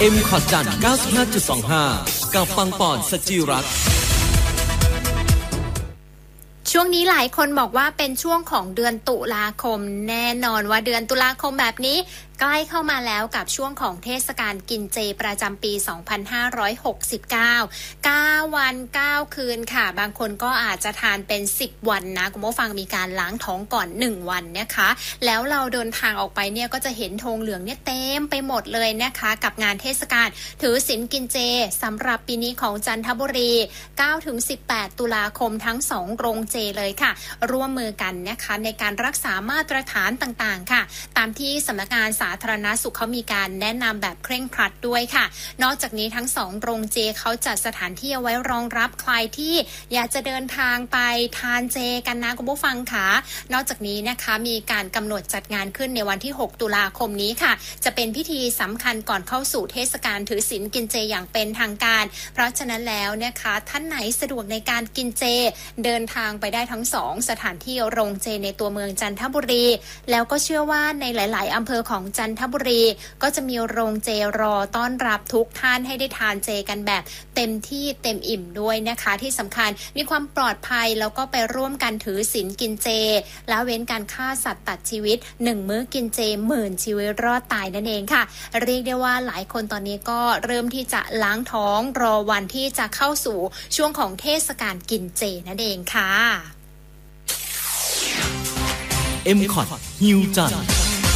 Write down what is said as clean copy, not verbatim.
M ขอดจันทร์ 95.25 กับปังปอนสจิรัตน์ช่วงนี้หลายคนบอกว่าเป็นช่วงของเดือนตุลาคมแน่นอนว่าเดือนตุลาคมแบบนี้ใกล้เข้ามาแล้วกับช่วงของเทศกาลกินเจประจำปี 2569 9 วัน 9 คืนค่ะบางคนก็อาจจะทานเป็น 10 วันนะคุณผู้ฟังมีการล้างท้องก่อน 1 วันนะคะแล้วเราเดินทางออกไปเนี่ยก็จะเห็นธงเหลืองเนี่ยเต็มไปหมดเลยนะคะกับงานเทศกาลถือศีลกินเจสำหรับปีนี้ของจันทบุรี 9-18 ตุลาคมทั้ง 2 โรงเจเลยค่ะร่วมมือกันนะคะในการรักษามาตรฐานต่างๆค่ะตามที่สำนักงานสาธารณสุขเขามีการแนะนำแบบเคร่งครัดด้วยค่ะนอกจากนี้ทั้ง2โรงเจเขาจัดสถานที่เอาไว้รองรับใครที่อยากจะเดินทางไปทานเจกันนะคุณผู้ฟังค่ะนอกจากนี้นะคะมีการกำหนดจัดงานขึ้นในวันที่ 6 ตุลาคมนี้ค่ะจะเป็นพิธีสำคัญก่อนเข้าสู่เทศกาลถือศีลกินเจอย่างเป็นทางการเพราะฉะนั้นแล้วนะคะท่านไหนสะดวกในการกินเจเดินทางไปได้ทั้ง2สถานที่โรงเจในตัวเมืองจันทบุรีแล้วก็เชื่อว่าในหลายๆอำเภอของจันทบุรีก็จะมีโรงเจรอต้อนรับทุกท่านให้ได้ทานเจกันแบบเต็มที่เต็มอิ่มด้วยนะคะที่สำคัญมีความปลอดภัยแล้วก็ไปร่วมกันถือศีลกินเจละเว้นการฆ่าสัตว์ตัดชีวิต1มื้อกินเจ10,000ชีวิตรอดตายนั่นเองค่ะเรียกได้ว่าหลายคนตอนนี้ก็เริ่มที่จะล้างท้องรอวันที่จะเข้าสู่ช่วงของเทศกาลกินเจนั่นเองค่ะ M ขอดฮิวจันทร์